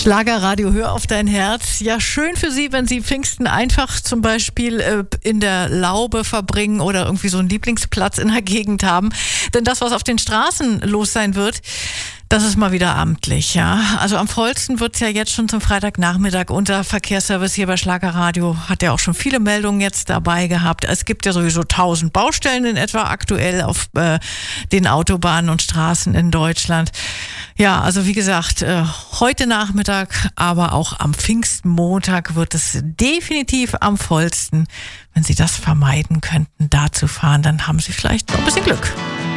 Schlagerradio, hör auf dein Herz. Ja, schön für Sie, wenn Sie Pfingsten einfach zum Beispiel in der Laube verbringen oder irgendwie so einen Lieblingsplatz in der Gegend haben. Denn das, was auf den Straßen los sein wird, das ist mal wieder amtlich, ja. Also am vollsten wird's ja jetzt schon zum Freitagnachmittag. Unser Verkehrsservice hier bei Schlagerradio hat ja auch schon viele Meldungen jetzt dabei gehabt. Es gibt ja sowieso 1000 Baustellen in etwa aktuell auf den Autobahnen und Straßen in Deutschland. Ja, also wie gesagt, heute Nachmittag, aber auch am Pfingstmontag wird es definitiv am vollsten. Wenn Sie das vermeiden könnten, da zu fahren, dann haben Sie vielleicht noch ein bisschen Glück.